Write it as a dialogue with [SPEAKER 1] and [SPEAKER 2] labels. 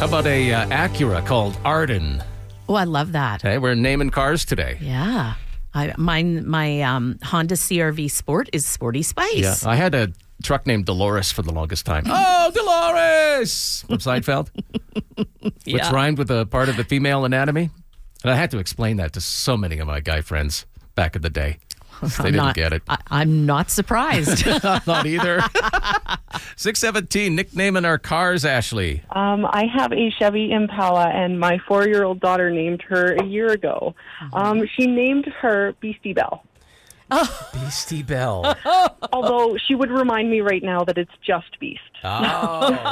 [SPEAKER 1] How about a Acura called Arden?
[SPEAKER 2] Oh, I love that.
[SPEAKER 1] Hey, we're naming cars today.
[SPEAKER 2] Yeah. My Honda CRV Sport is Sporty Spice.
[SPEAKER 1] Yeah, I had a truck named Dolores for the longest time. Oh, Dolores! From Seinfeld. Which rhymed with a part of the female anatomy. And I had to explain that to so many of my guy friends back in the day. They didn't get it.
[SPEAKER 2] I'm not surprised.
[SPEAKER 1] Not either. 617, nicknaming our cars, Ashley.
[SPEAKER 3] I have a Chevy Impala, and my 4-year-old daughter named her a year ago. She named her Beastie Belle.
[SPEAKER 1] Beastie Belle.
[SPEAKER 3] Although she would remind me right now that it's just Beast.
[SPEAKER 1] Oh,